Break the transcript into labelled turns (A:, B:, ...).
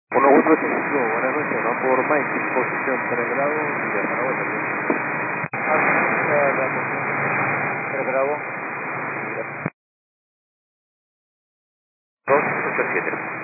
A: 1 Woodward, buenas noches, va por Mike, posición 3 grados y de Managua también.
B: La posición 3 grados.
A: 287.